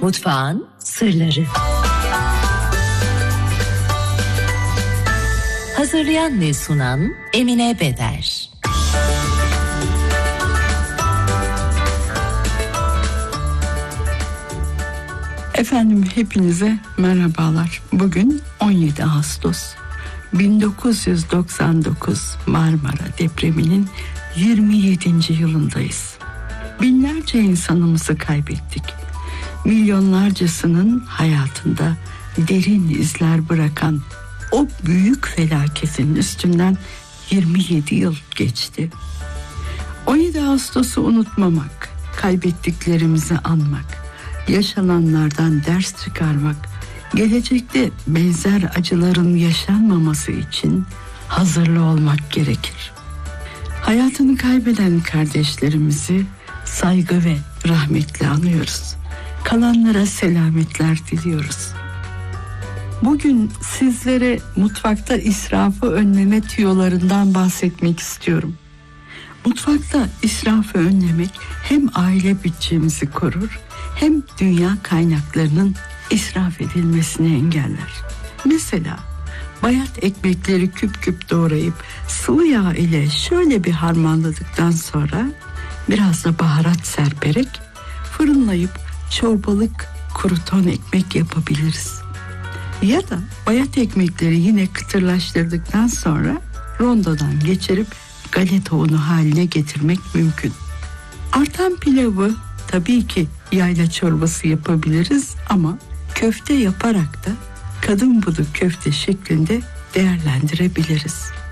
Mutfağın sırları. Hazırlayan ve sunan Emine Beder. Efendim hepinize merhabalar. Bugün 17 Ağustos. 1999 Marmara depreminin 27. yılındayız. Binlerce insanımızı kaybettik. Milyonlarcasının hayatında derin izler bırakan o büyük felaketin üstünden 27 yıl geçti. 17 Ağustos'u unutmamak, kaybettiklerimizi anmak, yaşananlardan ders çıkarmak, gelecekte benzer acıların yaşanmaması için hazırlı olmak gerekir. Hayatını kaybeden kardeşlerimizi saygı ve rahmetle anıyoruz. Kalanlara selametler diliyoruz. Bugün sizlere mutfakta israfı önleme tüyolarından bahsetmek istiyorum. Mutfakta israfı önlemek hem aile bütçemizi korur, hem dünya kaynaklarının israf edilmesini engeller. Mesela bayat ekmekleri küp küp doğrayıp sıvı yağ ile şöyle bir harmanladıktan sonra biraz da baharat serperek fırınlayıp çorbalık kruton ekmek yapabiliriz. Ya da bayat ekmekleri yine kıtırlaştırdıktan sonra rondodan geçirip galeta unu haline getirmek mümkün. Artan pilavı tabii ki yayla çorbası yapabiliriz ama köfte yaparak da kadın budu köfte şeklinde değerlendirebiliriz.